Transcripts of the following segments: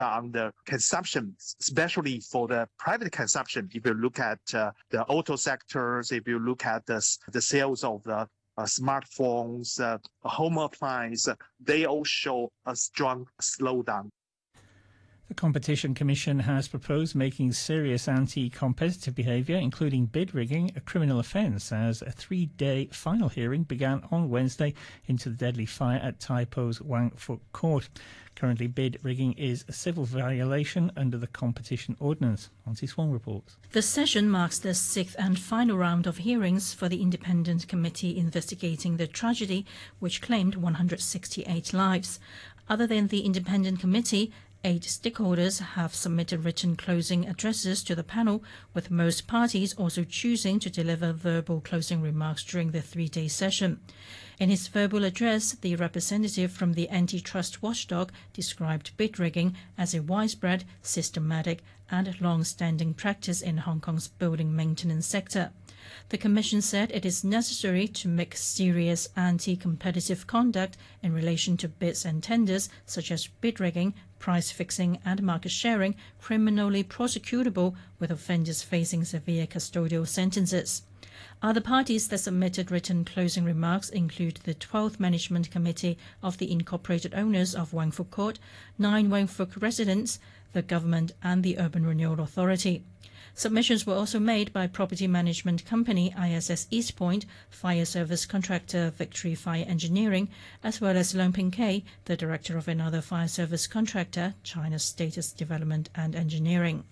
on the consumption, especially for the private consumption. If you look at the auto sectors, if you look at the sales of the smartphones, home appliance, they all show a strong slowdown. The Competition Commission has proposed making serious anti-competitive behaviour, including bid rigging, a criminal offence, as a 3-day final hearing began on Wednesday into the deadly fire at Tai Po's Wang Fuk Court. Currently, bid rigging is a civil violation under the Competition Ordinance. Auntie Swan reports. The session marks the 6th and final round of hearings for the independent committee investigating the tragedy, which claimed 168 lives. Other than the independent committee, 8 stakeholders have submitted written closing addresses to the panel, with most parties also choosing to deliver verbal closing remarks during the 3-day session. In his verbal address, the representative from the antitrust watchdog described bid rigging as a widespread, systematic and long-standing practice in Hong Kong's building maintenance sector. The Commission said it is necessary to make serious anti-competitive conduct in relation to bids and tenders, such as bid rigging, price fixing and market sharing, criminally prosecutable, with offenders facing severe custodial sentences. Other parties that submitted written closing remarks include the 12th Management Committee of the Incorporated Owners of Wang Fuk Court, 9 Wang Fuk residents, the government and the Urban Renewal Authority. Submissions were also made by property management company ISS Eastpoint, fire service contractor Victory Fire Engineering, as well as Leung Ping Kei, the director of another fire service contractor, China Status Development and Engineering.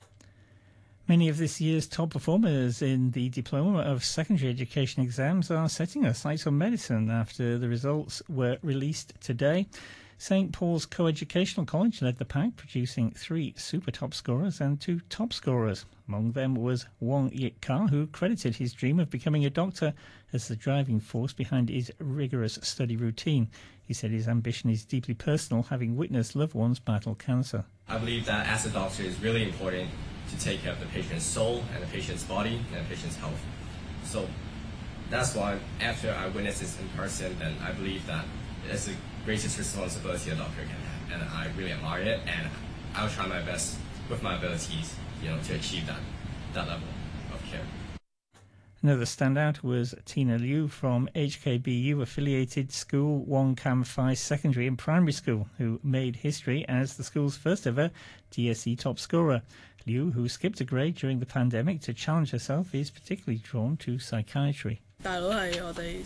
Many of this year's top performers in the Diploma of Secondary Education exams are setting their sights on medicine after the results were released today. St Paul's Co-Educational College led the pack, producing 3 super top scorers and 2 top scorers. Among them was Wong Yik Ka, who credited his dream of becoming a doctor as the driving force behind his rigorous study routine. He said his ambition is deeply personal, having witnessed loved ones battle cancer. I believe that as a doctor it's really important to take care of the patient's soul and the patient's body and the patient's health. So that's why after I witnessed this in person, then I believe that it's the greatest responsibility a doctor can have, and I really admire it, and I'll try my best with my abilities, to achieve that level of care. Another standout was Tina Liu from HKBU affiliated school Wong Kam Fai Secondary and Primary School, who made history as the school's first ever DSE top scorer. Liu, who skipped a grade during the pandemic to challenge herself, is particularly drawn to psychiatry. The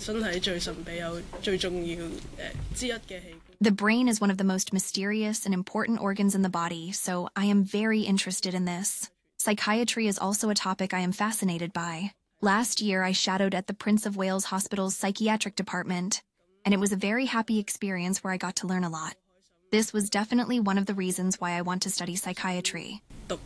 brain is one of the most mysterious and important organs in the body, so I am very interested in this. Psychiatry is also a topic I am fascinated by. Last year, I shadowed at the Prince of Wales Hospital's psychiatric department, and it was a very happy experience where I got to learn a lot. This was definitely one of the reasons why I want to study psychiatry.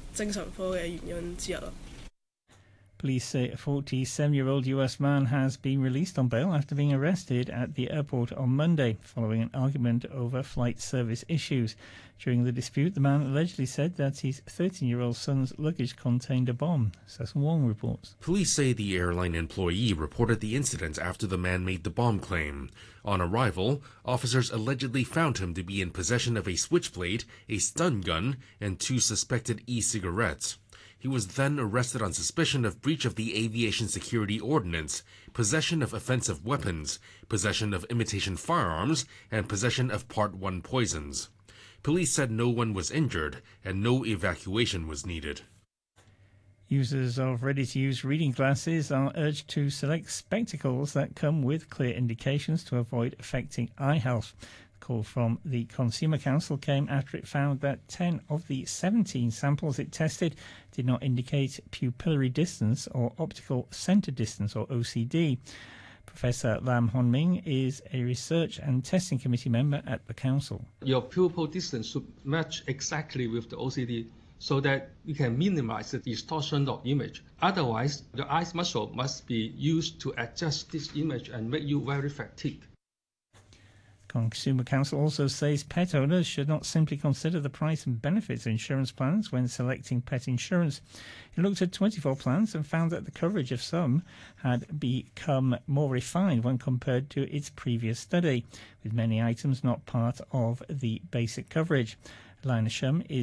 Police say a 47-year-old US man has been released on bail after being arrested at the airport on Monday following an argument over flight service issues. During the dispute, the man allegedly said that his 13-year-old son's luggage contained a bomb. Sesson Wong reports. Police say the airline employee reported the incident after the man made the bomb claim. On arrival, officers allegedly found him to be in possession of a switchblade, a stun gun, and 2 suspected e-cigarettes. He was then arrested on suspicion of breach of the Aviation Security Ordinance, possession of offensive weapons, possession of imitation firearms, and possession of Part 1 poisons. Police said no one was injured and no evacuation was needed. Users of ready-to-use reading glasses are urged to select spectacles that come with clear indications to avoid affecting eye health. Call from the Consumer Council came after it found that 10 of the 17 samples it tested did not indicate pupillary distance or optical center distance, or OCD. Professor Lam Honming is a research and testing committee member at the council. Your pupil distance should match exactly with the OCD so that you can minimize the distortion of image. Otherwise, the eye muscle must be used to adjust this image and make you very fatigued. Consumer Council also says pet owners should not simply consider the price and benefits of insurance plans when selecting pet insurance. It looked at 24 plans and found that the coverage of some had become more refined when compared to its previous study, with many items not part of the basic coverage. Lina Shum is